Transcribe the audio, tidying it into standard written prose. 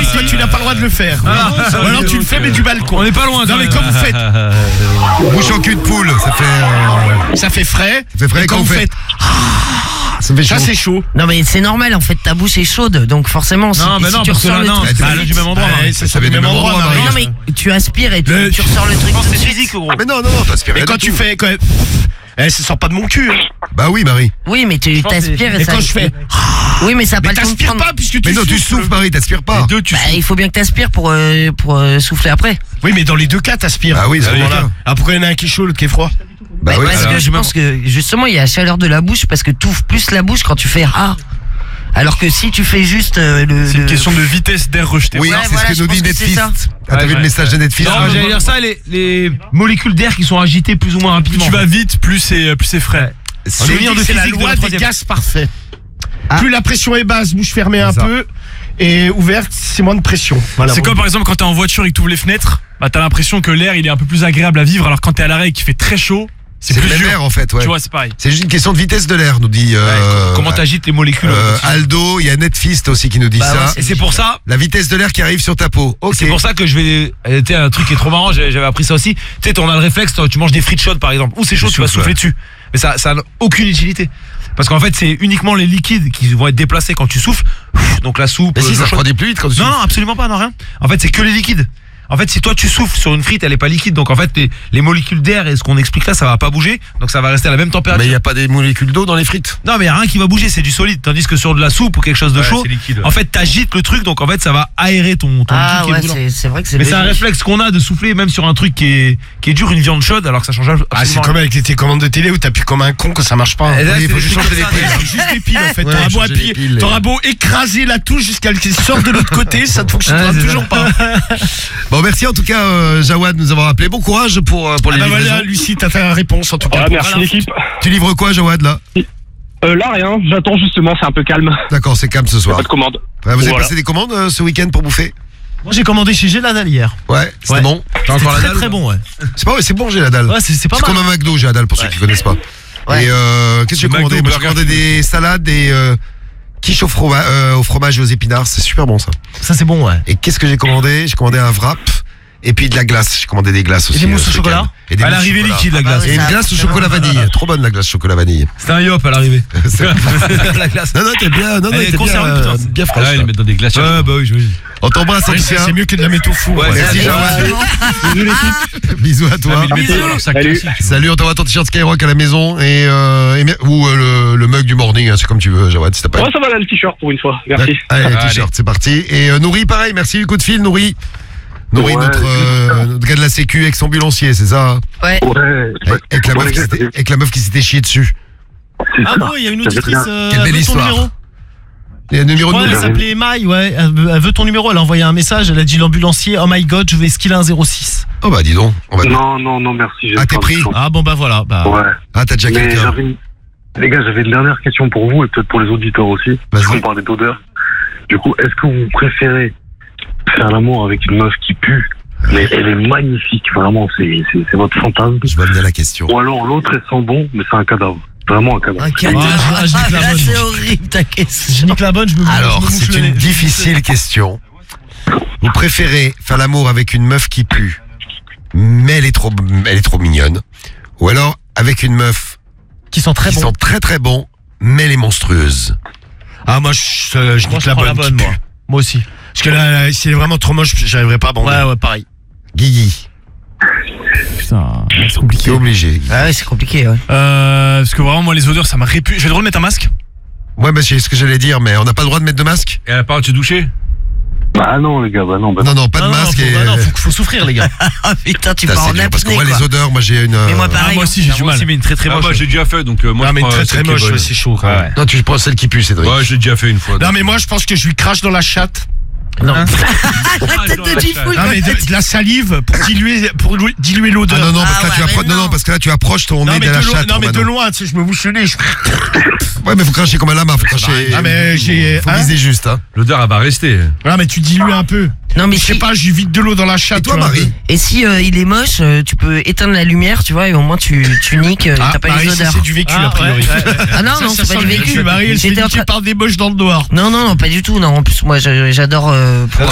oui, toi tu n'as pas le droit de le faire. Ou alors tu le fais mais du balcon. On n'est pas loin. Non mais quand vous faites, Bouche en cul de poule, ça fait frais. ça fait frais Et quand quand vous vous faites. Ça fait chaud. Ça c'est chaud. Non mais c'est normal en fait, ta bouche est chaude, donc forcément si, Non, mais si non, tu parce que ressors là, le non, truc. c'est pas du même endroit. Ouais, Marie. ça vient du même endroit, Marie. Marie. Non mais tu aspires et tu ressors le truc. Je pense tout que de c'est suite. physique, gros. Mais non, t'aspires. Et quand tu fais, ça sort pas de mon cul. Hein. Bah oui, Marie. Oui mais tu t'aspires et Et ça. quand je fais, Oui mais ça a pas mais le temps de t'aspires prendre. pas puisque tu Mais non, tu souffles, Marie, t'aspires pas. Bah, il faut bien que t'aspires pour souffler après. Oui, mais dans les deux cas, t'aspires. Ah oui, c'est Voilà. clair. Ah, pourquoi il y en a un qui est chaud, l'autre qui est froid? Bah oui, parce alors, que je pense que justement il y a la chaleur de la bouche parce que t'ouvres plus la bouche quand tu fais ah. Alors que si tu fais juste C'est une question de vitesse d'air rejeté. oui, Ouais, c'est voilà, ce que je nous pense dit que c'est Netflix. ça. Ah, t'as vu Ouais. le message de Netflix? Non, j'allais dire ça, les molécules d'air qui sont agitées plus ou moins Plus rapidement. tu vas vite, plus c'est frais. C'est devenir de la physique de loi la des troisième. gaz parfaits. Ah. Plus la pression est basse, bouche fermée un C'est ça. peu, et ouverte, c'est moins de pression. Voilà. C'est comme par exemple quand t'es en voiture et que t'ouvres les fenêtres, bah t'as l'impression que l'air il est un peu plus agréable à vivre, alors quand t'es à l'arrêt et qu'il fait très chaud, c'est C'est plus le même dur. air en fait, ouais. Tu vois, c'est pareil. C'est juste une question de vitesse de l'air, nous dit. Comment t'agites les molécules Aldo, il y a Netfist aussi qui nous dit Bah ouais, ça. Et c'est pour ça. La vitesse de l'air qui arrive sur ta peau. Ok. C'est pour ça que je vais. Tu sais, un truc qui est trop marrant, j'avais appris ça aussi. Tu sais, on a le réflexe, tu manges des frites chaudes par exemple, ou c'est chaud, Tu tu vas souffles, souffler ouais. dessus. Mais ça n'a aucune utilité. Parce qu'en fait, c'est uniquement les liquides qui vont être déplacés quand tu souffles. Donc la soupe. Mais si, l'eau ça chaude. refroidit plus vite quand tu Non, souffles. non, absolument pas, non, rien. En fait, c'est que les liquides. En fait, si toi tu souffles sur une frite, elle est pas liquide, donc en fait les molécules d'air et ce qu'on explique là, ça va pas bouger, donc ça va rester à la même température. Mais il n'y a pas des molécules d'eau dans les frites. Non, mais il y a rien qui va bouger, c'est du solide. Tandis que sur de la soupe ou quelque chose de chaud, c'est liquide, ouais. en fait, t'agites le truc, donc en fait, ça va aérer ton Ah liquide qui est ouais brûlant. c'est vrai que c'est Mais c'est un logique. réflexe qu'on a de souffler même sur un truc qui est dur, une viande chaude, alors que ça change absolument Ah, c'est comme avec tes commandes de télé où t'appuies comme un con quand ça marche pas. Et là, Oui, il faut c'est juste des changer les trucs comme ça, piles. C'est juste des piles en fait. Ouais, T'auras beau changer les appuyer, piles. t'auras beau écraser la touche jusqu'à ce qu'elle sorte de l'autre côté, ça ne fonctionnera Ouais, c'est toujours pas. Bon, merci en tout cas, Jawad, de nous avoir appelé. Bon courage pour Ah les bah livraisons. voilà, Lucie, t'as fait la réponse en tout cas. Ah, merci l'équipe. Tu livres quoi, Jawad, là? Là, rien. J'attends justement, c'est un peu calme. D'accord, c'est calme ce soir. Pas de commande. Ouais, vous avez Voilà. passé des commandes ce week-end pour bouffer? Moi j'ai commandé chez Géladal hier. Ouais, c'était Ouais. bon. T'as encore la Très dalle très bon ouais. C'est pas vrai, c'est bon, j'ai la dalle. Ouais c'est pas C'est mal. comme un McDo, j'ai la dalle pour ceux qui connaissent pas. Ouais. Et qu'est-ce que j'ai Le commandé? McDo, Moi, j'ai commandé des salades, des quiches au fromage et aux épinards. C'est super bon ça. Ça c'est bon ouais. Et qu'est-ce que j'ai commandé? J'ai commandé un wrap et puis de la glace. J'ai commandé des glaces aussi. des mousses ce au chocolat week-end. Et des À mousses au l'arrivée chocolat. liquide, la Ah bah glace. oui. Et une Ça, glace au c'est chocolat vraiment vanille. Trop bonne la glace au chocolat vanille. C'était un yop à l'arrivée. La glace. Non, t'es bien, non, Elle est t'es bien, conservée, putain. bien fraîche. Ouais, ils là. mettent dans des glaciers. Ouais, bah oui, je On t'embrasse, Lucien. C'est mieux que de la métaux fou. Ouais, Merci, Ouais, Jawad. vraiment. Bisous à toi. Salut. Salut, on t'envoie ton t-shirt Skyrock à la maison ou le mug du morning, hein, c'est comme tu veux, Jawad, si t'as pas. Ouais, ça va là, le t-shirt pour une fois. Merci. Allez, Allez. t-shirt, c'est parti. Et Nourri, pareil, merci du coup de fil, Nourri. Nourri, Ouais, notre gars de la sécu, ex-ambulancier, c'est ça? Ouais. Ouais. Avec la meuf qui s'était chiée dessus. C'est Ah ça. bon il y a une auditrice Quelle belle elle veut ton histoire. numéro. Il y a un numéro de Ouais, elle Nourri. s'appelait Maï, ouais. Elle veut ton numéro, elle a envoyé un message, elle a dit l'ambulancier, oh my god, je vais skiller un 06. Oh bah dis donc, on va. Non, merci. j'ai Ah, t'es pas pris de chance. Ah bon bah voilà, bah. Ouais. Ah, t'as déjà Mais quelqu'un. les gars, j'avais une dernière question pour vous et peut-être pour les auditeurs aussi. Parce Vas-y. qu'on parlait d'odeur. Du coup, est-ce que vous préférez faire l'amour avec une meuf qui pue, mais elle est magnifique, vraiment, c'est votre fantasme? Je vais amener la question. Ou alors l'autre, elle sent bon, mais c'est un cadavre. Vraiment un cadavre. Un cadavre. Ah, je nique la Là, bonne. c'est horrible ta question. Je nique la bonne, je me Alors, je me bouche c'est le une nez. difficile question. Vous préférez faire l'amour avec une meuf qui pue, mais elle est trop mignonne, ou alors avec une meuf Qui sont très qui bons. sent très très bon, mais elle est monstrueuse? Ah, moi, je Moi nique je la prends la bonne. bonne moi. Moi aussi. Parce que là, si elle est vraiment trop moche, j'arriverai pas à bander. Ouais pareil. Guigui, Putain, c'est t'es compliqué. obligé. Ah ouais c'est compliqué ouais. Parce que vraiment, moi, les odeurs, ça m'a répugne. J'ai le droit de mettre un masque? Ouais, bah c'est ce que j'allais dire, mais on n'a pas le droit de mettre de masque? Et à la part de se doucher? Bah non, les gars, bah non. Non, non, pas de masque. Faut souffrir les gars. Ah putain tu Putain, pars c'est en dur, parce que apnée moi, quoi. les odeurs, moi j'ai une. Mais moi pareil. Moi aussi, j'ai du Moi mal. aussi, mais une très très Ah, moche. moi, j'ai déjà fait, donc moi, Non, mais je une prends très celle très qui est moche, bonne. ouais, c'est chaud quand même. Non, tu prends celle qui pue, Cédric. Ouais, je l'ai déjà fait une fois. Non, mais moi, je pense que je lui crache dans la chatte. La tête de Diffoul. Non, mais de la salive pour diluer Ah l'odeur. non, non, parce que là, Ah ouais, mais non. parce que là, tu approches ton Non, nez mais de la de loin, chatte. non, mais de Romano. loin, tu sais, je me bouche le nez. Ouais, mais faut cracher comme un lama, faut cracher. Ah, mais j'ai. Faut hein viser juste, hein. L'odeur, elle va rester. Ah, mais tu dilues un peu. Non mais Je sais si, pas, je lui vide de l'eau dans la chatte. Et toi, tu vois, Marie? et si il est moche, tu peux éteindre la lumière, tu vois, et au moins tu niques, Ah, t'as pas Marie, les ça, odeurs. c'est du vécu, a priori. Ah non, non, Ça c'est pas sent du le vécu. Marie, elle se fait J'étais en niquer train. par des moches dans le noir. Non, non, non, pas du tout. Non, en plus, moi, j'adore.